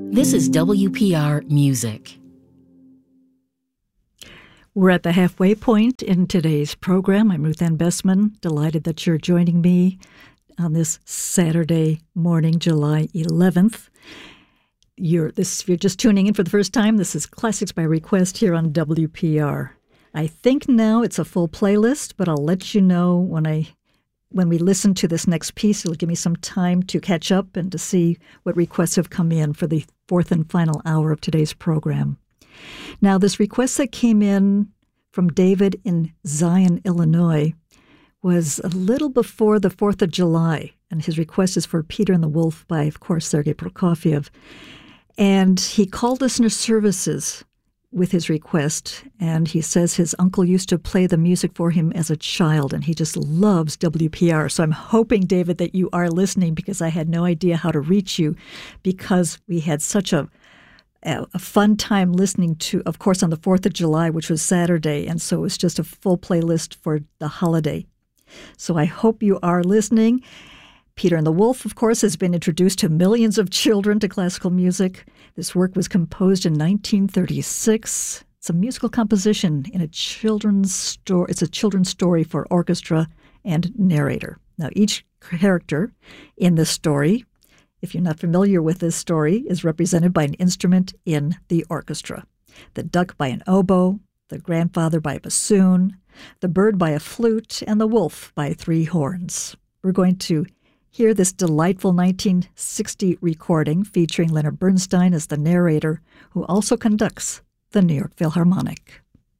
This is WPR Music. We're at the halfway point in today's program. I'm Ruth Ann Bessman. Delighted that you're joining me on this Saturday morning, July 11th. If you're just tuning in for the first time, this is Classics by Request here on WPR. I think now it's a full playlist, but I'll let you know when we listen to this next piece. It'll give me some time to catch up and to see what requests have come in for the fourth and final hour of today's program. Now, this request that came in from David in Zion, Illinois, was a little before the 4th of July, and his request is for Peter and the Wolf by, of course, Sergei Prokofiev. And he called listener services with his request, and he says his uncle used to play the music for him as a child, and he just loves WPR. So I'm hoping, David, that you are listening, because I had no idea how to reach you, because we had such a fun time listening to, of course, on the 4th of July, which was Saturday, and so it was just a full playlist for the holiday. So I hope you are listening. Peter and the Wolf, of course, has been introduced to millions of children to classical music. This work was composed in 1936. It's a musical composition in a children's story. It's a children's story for orchestra and narrator. Now, each character in this story, if you're not familiar with this story, is represented by an instrument in the orchestra. The duck by an oboe, the grandfather by a bassoon, the bird by a flute, and the wolf by 3 horns. We're going to hear this delightful 1960 recording featuring Leonard Bernstein as the narrator, who also conducts the New York Philharmonic.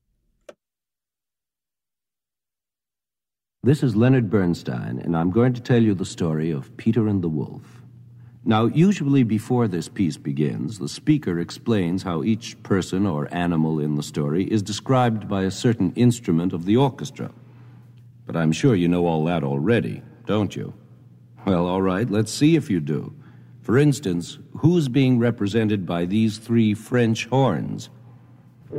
This is Leonard Bernstein, and I'm going to tell you the story of Peter and the Wolf. Now, usually before this piece begins, the speaker explains how each person or animal in the story is described by a certain instrument of the orchestra. But I'm sure you know all that already, don't you? Well, all right, let's see if you do. For instance, who's being represented by these 3 French horns?